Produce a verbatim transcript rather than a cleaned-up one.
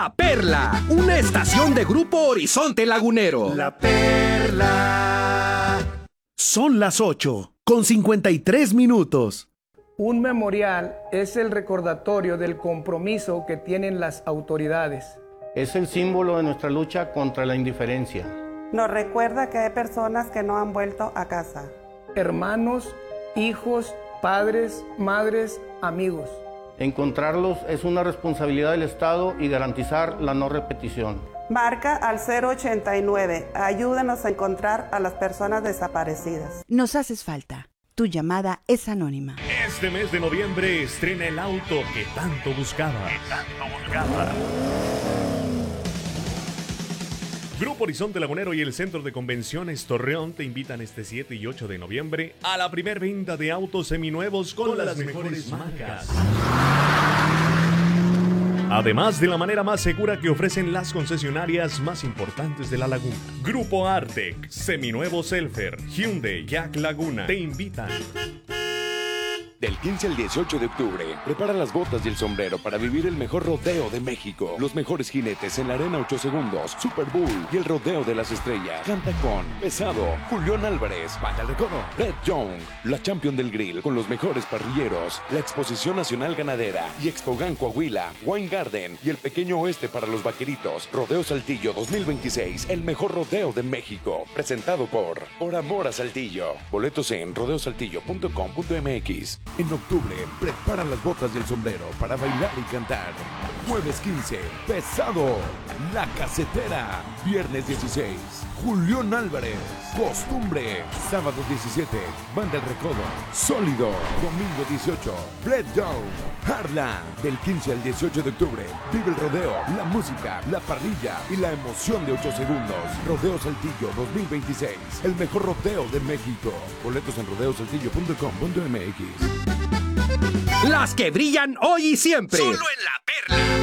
La Perla, una estación de Grupo Horizonte Lagunero. La Perla. Son las ocho, con cincuenta y tres minutos. Un memorial es el recordatorio del compromiso que tienen las autoridades. Es el símbolo de nuestra lucha contra la indiferencia. Nos recuerda que hay personas que no han vuelto a casa. Hermanos, hijos, padres, madres, amigos. Encontrarlos es una responsabilidad del Estado y garantizar la no repetición. Marca al cero ochenta y nueve. Ayúdanos a encontrar a las personas desaparecidas. Nos haces falta. Tu llamada es anónima. Este mes de noviembre estrena el auto que tanto buscabas. Que tanto buscabas. Grupo Horizonte Lagunero y el Centro de Convenciones Torreón te invitan este siete y ocho de noviembre a la primer venta de autos seminuevos con, con las, las mejores, mejores marcas. Además de la manera más segura que ofrecen las concesionarias más importantes de la laguna. Grupo Artec, Seminuevo Selfer, Hyundai, Jack Laguna te invitan. Del quince al dieciocho de octubre, prepara las botas y el sombrero para vivir el mejor rodeo de México. Los mejores jinetes en la arena ocho segundos, Super Bowl y el rodeo de las estrellas. Canta con Pesado, Julián Álvarez, Banda el Recodo, Red Young, la Champion del Grill con los mejores parrilleros, la Exposición Nacional Ganadera y Expogan Coahuila, Wine Garden y el Pequeño Oeste para los Vaqueritos. Rodeo Saltillo dos mil veintiséis, el mejor rodeo de México. Presentado por Por Amor a Saltillo. Boletos en rodeo saltillo punto com punto m x. En octubre, prepara las botas y el sombrero para bailar y cantar. Jueves quince, Pesado, La Casetera. Viernes dieciséis, Julián Álvarez, Costumbre. Sábado diecisiete, Banda El Recodo, Sólido. Domingo dieciocho, Red Young, Harlan. Del quince al dieciocho de octubre, vive el rodeo, la música, la parrilla y la emoción de ocho segundos. Rodeo Saltillo dos mil veintiséis, el mejor rodeo de México. Boletos en rodeo saltillo punto com punto m x. Las que brillan hoy y siempre. Solo en La Perla.